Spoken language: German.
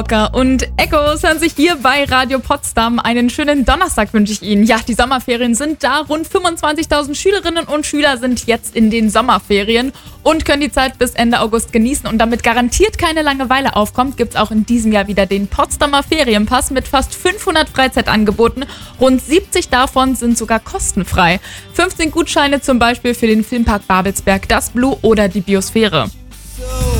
Und Echos hören sich hier bei Radio Potsdam. Einen schönen Donnerstag wünsche ich Ihnen. Ja, die Sommerferien sind da. Rund 25.000 Schülerinnen und Schüler sind jetzt in den Sommerferien und können die Zeit bis Ende August genießen. Und damit garantiert keine Langeweile aufkommt, gibt es auch in diesem Jahr wieder den Potsdamer Ferienpass mit fast 500 Freizeitangeboten. Rund 70 davon sind sogar kostenfrei. 15 Gutscheine zum Beispiel für den Filmpark Babelsberg, das Blue oder die Biosphäre.